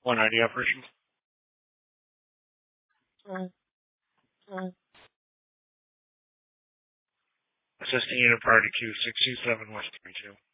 190 operations. Assisting unit priority Q627 West 32.